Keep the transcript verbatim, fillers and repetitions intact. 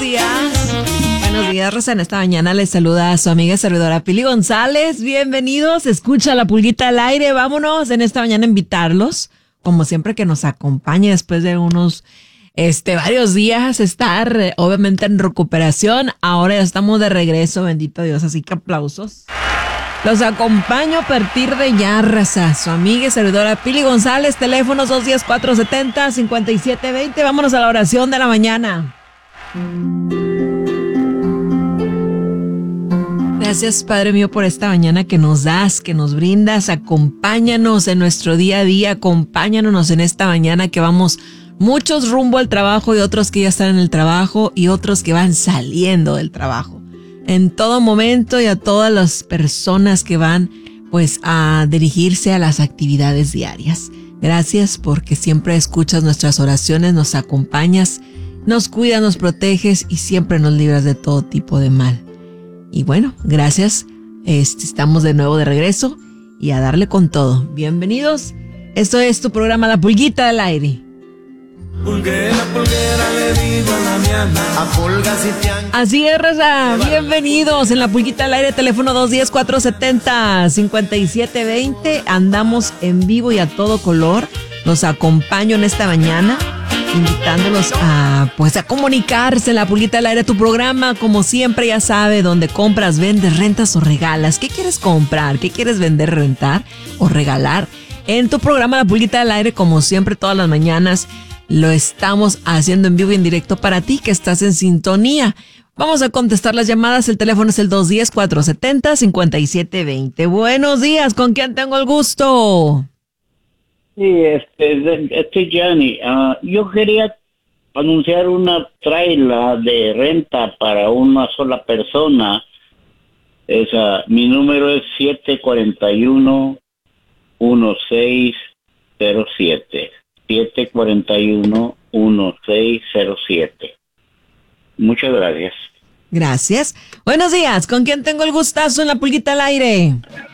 días. Buenos días, Rosa. En esta mañana les saluda a su amiga y servidora Pili González. Bienvenidos. Escucha La Pulguita al Aire. Vámonos en esta mañana a invitarlos, como siempre, que nos acompañe después de unos, este, varios días estar, eh, obviamente, en recuperación. Ahora ya estamos de regreso, bendito Dios. Así que aplausos. Los acompaño a partir de ya, raza. Su amiga y servidora Pili González. Teléfonos dos uno cero, cuatro siete cero, cinco siete dos cero. Vámonos a la oración de la mañana. Gracias, Padre mío, por esta mañana que nos das, que nos brindas. Acompáñanos en nuestro día a día. Acompáñanos en esta mañana que vamos muchos rumbo al trabajo y otros que ya están en el trabajo y otros que van saliendo del trabajo. En todo momento y a todas las personas que van pues a dirigirse a las actividades diarias. Gracias porque siempre escuchas nuestras oraciones, nos acompañas, nos cuidas, nos proteges y siempre nos libras de todo tipo de mal. Y bueno, gracias. Este, estamos de nuevo de regreso y a darle con todo. Bienvenidos. Esto es tu programa La Pulguita al Aire. Pulguera, pulguera, le digo a la miana, a pulgas y tian. Así es, raza. Bienvenidos en La Pulguita al Aire, teléfono dos uno cero, cuatro siete cero, cinco siete dos cero. Andamos en vivo y a todo color. Los acompaño en esta mañana, invitándolos a, pues, a comunicarse en La Pulguita al Aire, tu programa, como siempre, ya sabe, donde compras, vendes, rentas o regalas. ¿Qué quieres comprar? ¿Qué quieres vender, rentar o regalar? En tu programa La Pulguita al Aire, como siempre, todas las mañanas, lo estamos haciendo en vivo y en directo para ti que estás en sintonía. Vamos a contestar las llamadas. El teléfono es el dos uno cero, cuatro siete cero, cinco siete dos cero. Buenos días, ¿con quién tengo el gusto? Sí, este, este Gianni. Uh, yo quería anunciar una traila de renta para una sola persona. Esa, mi número es siete cuatro uno, uno seis cero siete. siete cuatro uno, uno seis cero siete. Muchas gracias. Gracias. Buenos días. ¿Con quién tengo el gustazo en La Pulguita al Aire?